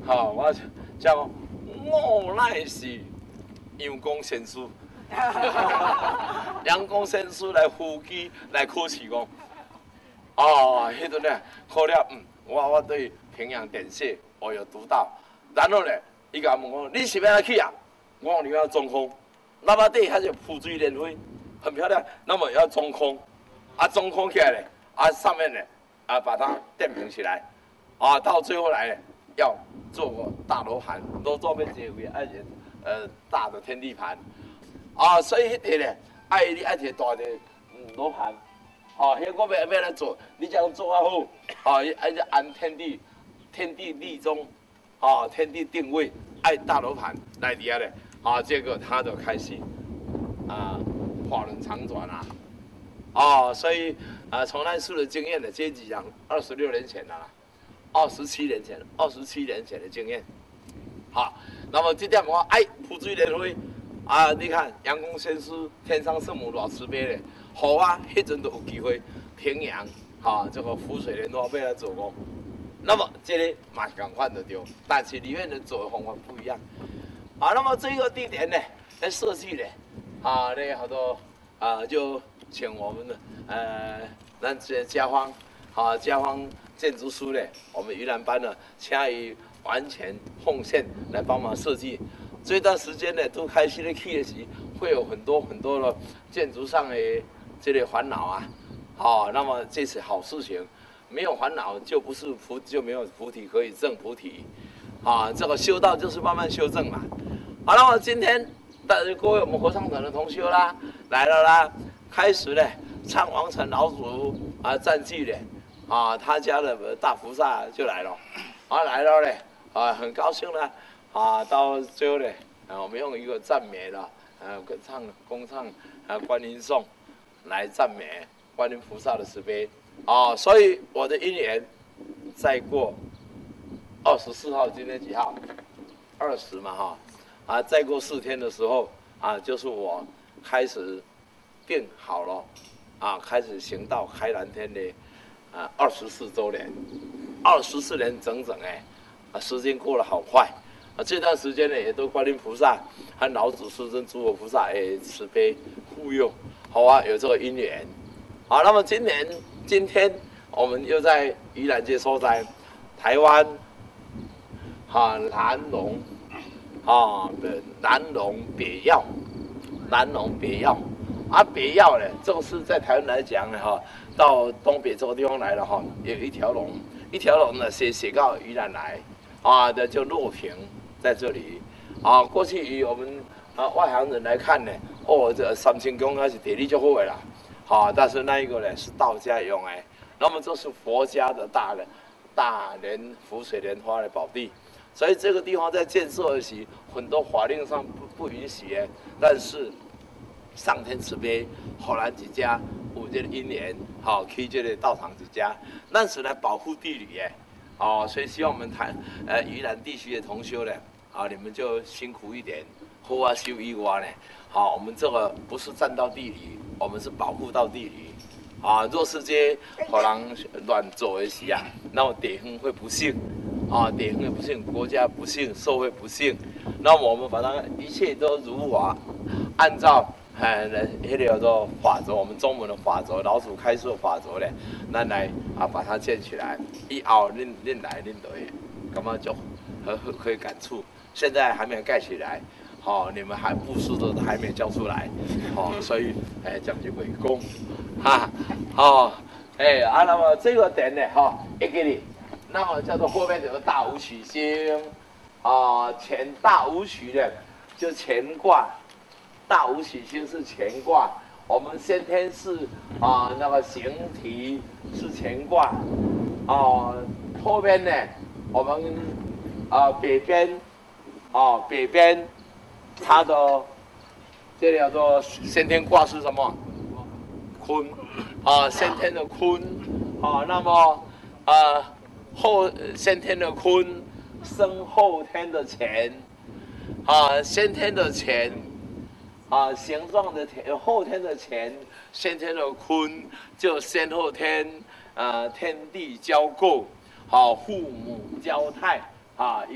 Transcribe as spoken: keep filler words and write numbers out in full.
好，我叫我乃是阳光先师，阳光先师来呼机来考试讲，哦，迄阵咧考了，嗯，我我对平阳点穴我有读到，然后咧，伊甲问我你是要哪去啊？我讲你要中空，那么底下就浮水莲花，很漂亮，那么要中空，啊中空起来咧，啊上面咧啊把它垫平起来，啊到最后来呢要做个大罗盘，都做变结为爱呃大的天地盘，啊所以迄个咧爱你爱一个大的嗯罗盘，哦，迄我要要来做，你这样做啊好，啊爱按天地天地立中，啊天地定位，爱大罗盘来底下咧，啊这个他就开始啊法轮常转啊。哦，所以啊，从那次的经验呢，这几讲二十六年前的啦，二十七年前，二十七年前的经验。好，那么这点我哎，浮水莲花啊，你看阳公先师天上圣母偌慈悲嘞，好啊，迄阵都有机会平阳啊，这个浮水莲花要来做工。那么这里嘛赶快的丢，但是里面的做的方法不一样。啊，那么这个地点呢，在设计呢，啊，那好多啊就。请我们的呃，咱这家方，啊，家方建筑师呢，我们宜兰班呢，请伊完全奉献来帮忙设计。这段时间呢，都开始的去的时，会有很多很多的建筑上的这类烦恼啊，好、哦，那么这是好事情，没有烦恼就不是菩，就没有菩提可以证菩提，啊，这个修道就是慢慢修正嘛。好，那么今天大家各位我们合唱团的同学啦，来了啦。开始呢，唱王城老祖啊赞句呢，啊他家的大菩萨就来了，啊来了呢，啊很高兴呢，啊到最后呢，啊我们用一个赞美了，啊唱公唱啊观音颂，来赞美观音菩萨的慈悲，啊所以我的姻缘，再过二十四号，今天几号？二十嘛哈，啊再过四天的时候啊就是我开始。定好了，啊，开始行道开蓝天的，啊，二十四周年，二十四年整整哎，啊，时间过得好快，啊，这段时间呢，也都观音菩萨和老子师尊诸佛菩萨哎慈悲护佑，好啊，有这个因缘，好，那么今年今天我们又在宜兰街所在，台湾，啊，南龙，啊，南龙北药，南龙北药。啊，北药呢，这个是在台湾来讲呢，哈，到东北这个地方来了哈，有一条龙，一条龙呢写写到宜兰来，啊的就落平在这里，啊，过去以我们啊外行人来看呢，哦，这三清宫还是地理就好的啦，好、啊，但是那一个呢是道家用的，那么这是佛家的大的大莲浮水莲花的宝地，所以这个地方在建设的时，很多法令上不不允许的，但是。上天慈悲，后来一家有这个因缘，好、哦、去这个道场一家，那是来保护地理耶，哦，所以希望我们台呃宜兰地区的同修呢，啊，你们就辛苦一点，好啊修一挖呢，好、哦，我们这个不是占到地理，我们是保护到地理，啊，若是这可能乱做的时啊，那么地方会不幸，啊，地方会不幸，国家不幸，社会不幸，那么我们把它一切都如法，按照。哎，那个叫做法则，我们中文的法则，老祖开示的法则咧，咱来啊把它建起来，以后恁恁来恁就会感觉就很可以感触。现在还没有盖起来，好、哦，你们还布施的都还没有交出来，好、哦，所以哎讲究为公，哈，哦，哎啊，那么这个点呢，哈、哦，一个哩，那么叫做后面有个大武曲星，啊，乾大武曲的就乾卦。大武曲星是乾卦，我们先天是啊、呃、那个形体是乾卦，啊、呃、后边呢我们啊、呃、北边啊、呃、北边它的这里叫做先天卦是什么？坤啊、呃、先天的坤啊、呃、那么啊、呃、后先天的坤生后天的乾啊、呃、先天的乾。啊，形状的天，后天的乾，先天的坤，就先后天，呃，天地交构，好、啊，父母交泰，啊。